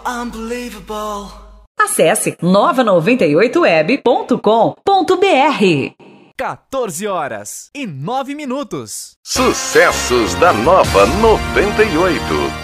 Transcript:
Unbelievable. Acesse nova98web.com.br. 14h09. Sucessos da Nova 98.